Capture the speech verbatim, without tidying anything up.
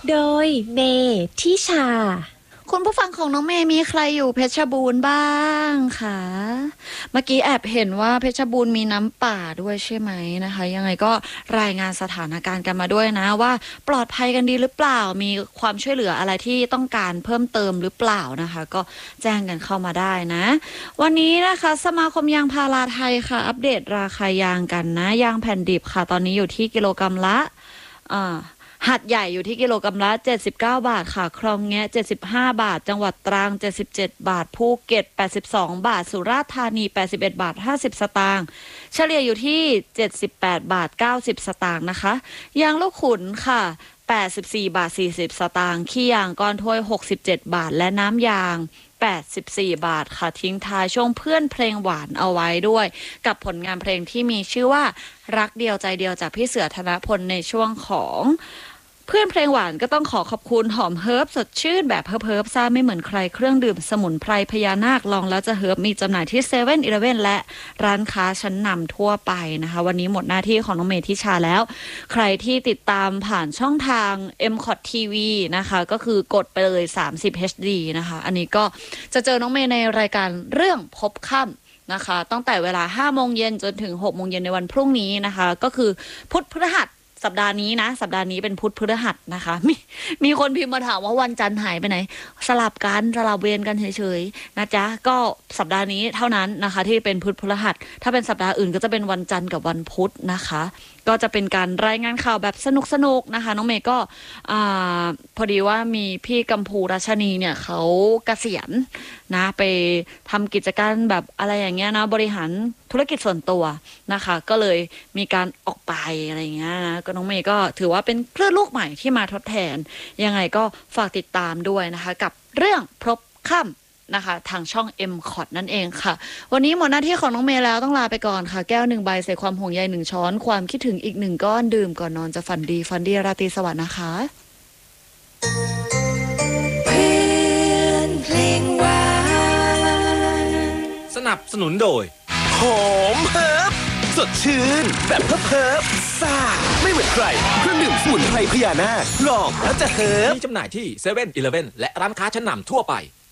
โดยเมทิชาคุณผู้ฟังของน้องเมย์มีใครอยู่เพชรบูรณ์บ้างคะเมื่อกี้แอบเห็นว่าเพชรบูรณ์มีน้ำป่าด้วยใช่ไหมนะคะยังไงก็รายงานสถานการณ์กันมาด้วยนะว่าปลอดภัยกันดีหรือเปล่ามีความช่วยเหลืออะไรที่ต้องการเพิ่มเติมหรือเปล่านะคะก็แจ้งกันเข้ามาได้นะวันนี้นะคะสมาคมยางพาราไทยค่ะอัปเดตราคายางกันนะยางแผ่นดิบค่ะตอนนี้อยู่ที่กิโลกรัมละอ่าหัดใหญ่อยู่ที่กิโลกรัมละเจ็ดสิบเก้าบาทค่ะคลองแงะเจ็ดสิบห้าบาทจังหวัดตรังเจ็ดสิบเจ็ดบาทภูเก็ตแปดสิบสองบาทสุราษฎร์ธานีแปดสิบเอ็ดบาทห้าสิบสตางค์เฉลี่ยอยู่ที่เจ็ดสิบแปดบาทเก้าสิบสตางค์นะคะยางลูกขุนค่ะแปดสิบสี่บาทสี่สิบสตางค์ขี้ยางก้อนถ้วยหกสิบเจ็ดบาทและน้ำยางแปดสิบสี่บาทค่ะทิ้งท้ายช่วงเพื่อนเพลงหวานเอาไว้ด้วยกับผลงานเพลงที่มีชื่อว่ารักเดียวใจเดียวจากพี่เสือธนพลในช่วงของเพื่อนเพลงหวานก็ต้องขอขอบคุณหอมเฮิร์บสดชื่นแบบเฮิร์บเฮิร์บซ่าไม่เหมือนใครเครื่องดื่มสมุนไพรพญานาคลองแล้วจะเฮิร์บมีจำหน่ายที่เซเว่นอีเลฟเว่นและร้านค้าชั้นนำทั่วไปนะคะวันนี้หมดหน้าที่ของน้องเมทิชาแล้วใครที่ติดตามผ่านช่องทาง เอ็ม คอท ที วี นะคะก็คือกดไปเลยสามสิบ เอช ดี นะคะอันนี้ก็จะเจอน้องเมย์ในรายการเรื่องพบค่ำนะคะตั้งแต่เวลาห้าโมงเย็นจนถึงหกโมงเย็นในวันพรุ่งนี้นะคะก็คือพุธพฤหัสสัปดาห์นี้นะสัปดาห์นี้เป็นพุธพฤหัสนะคะมีมีคนพิมพ์มาถามว่าวันจันทร์หายไปไหนสลับกันสลับเวรกันเฉยๆนะจ๊ะก็สัปดาห์นี้เท่านั้นนะคะที่เป็นพุธพฤหัสถ้าเป็นสัปดาห์อื่นก็จะเป็นวันจันทร์กับวันพุธนะคะก็จะเป็นการรายงานข่าวแบบสนุกๆนะคะน้องเมย์ก็อ่าพอดีว่ามีพี่กัมพูรัชนีเนี่ยเขาเกษียณนะไปทำกิจการแบบอะไรอย่างเงี้ยนะบริหารธุรกิจส่วนตัวนะคะก็เลยมีการออกไปอะไรอย่างเงี้ยนะก็น้องเมย์ก็ถือว่าเป็นคลื่นลูกใหม่ที่มาทดแทนยังไงก็ฝากติดตามด้วยนะคะกับเรื่องพบค่ำนะคะทางช่อง เอ็ม คอท นั่นเองค่ะวันนี้หมดหน้าที่ของน้องเมย์แล้วต้องลาไปก่อนค่ะแก้วหนึ่งใบใส่ความห่วงใยหนึ่งช้อนความคิดถึงอีกหนึ่งก้อนดื่มก่อนนอนจะฝันดีฝันดีราตรีสวัสดิ์นะคะเพื่อนเพลงหวานสนับสนุนโดยหอมเฮิร์บสดชื่นแบบเฮิร์บเฮิร์บซ่าไม่เหมือนใครเครื่องดื่มสมุนไพรพญานาคลองแล้วจะเฮิร์บมีจำหน่ายที่เซเว่นอีเลฟเว่นและร้านค้าชั้นนำทั่วไป